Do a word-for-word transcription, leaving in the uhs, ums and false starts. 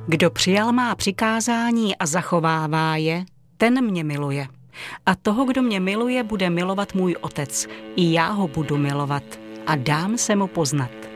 Kdo přijal má přikázání a zachovává je, ten mě miluje. A toho, kdo mě miluje, bude milovat můj Otec. I já ho budu milovat a dám se mu poznat.